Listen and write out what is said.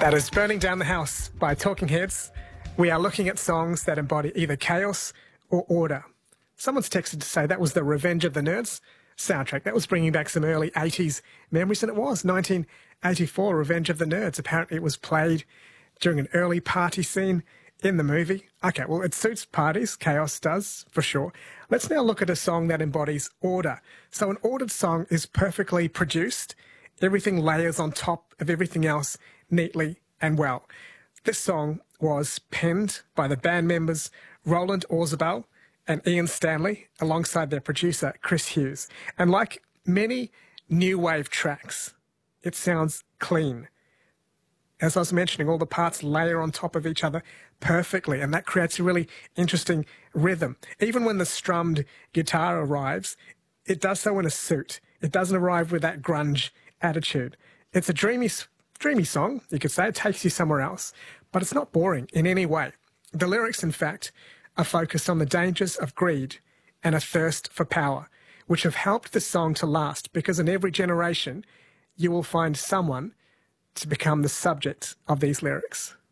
That is Burning Down the House by Talking Heads. We are looking at songs that embody either chaos or order. Someone's texted to say that was the Revenge of the Nerds soundtrack. That was bringing back some early 80s memories, and it was 1984, Revenge of the Nerds. Apparently it was played during an early party scene in the movie. Okay, well, it suits parties. Chaos does, for sure. Let's now look at a song that embodies order. So an ordered song is perfectly produced. Everything layers on top of everything else neatly and well. This song was penned by the band members Roland Orzabal and Ian Stanley alongside their producer Chris Hughes. And like many new wave tracks, it sounds clean. As I was mentioning, all the parts layer on top of each other perfectly, and that creates a really interesting rhythm. Even when the strummed guitar arrives, it does so in a suit. It doesn't arrive with that grunge attitude. It's a dreamy song, you could say. It takes you somewhere else, but it's not boring in any way. The lyrics, in fact, are focused on the dangers of greed and a thirst for power, which have helped the song to last, because in every generation you will find someone to become the subject of these lyrics.